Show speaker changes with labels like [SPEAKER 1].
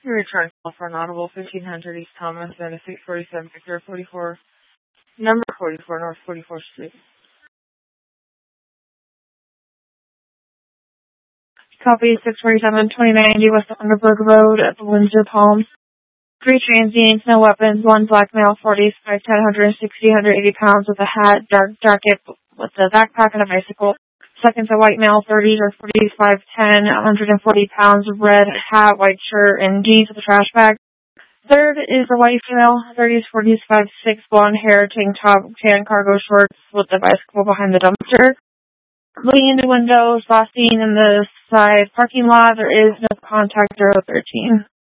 [SPEAKER 1] You return call for an audible 1500 East Thomas and a 647 Victor 44, number 44 North 44th Street.
[SPEAKER 2] Copy 647 2090 West Underberg Road at the Windsor Palms. 3 transients, no weapons, 1 black male, 40s, 5'10", 160, 180 pounds with a hat, dark jacket with a backpack and a bicycle. Second's a white male, 30s or 40s, 5'10", 140 pounds, red hat, white shirt, and jeans with a trash bag. Third is a white female, 30s, 40s, 5'6", blonde hair, tank top, tan cargo shorts with a bicycle behind the dumpster. Looking into windows, last seen in the side parking lot, there is no contact 013.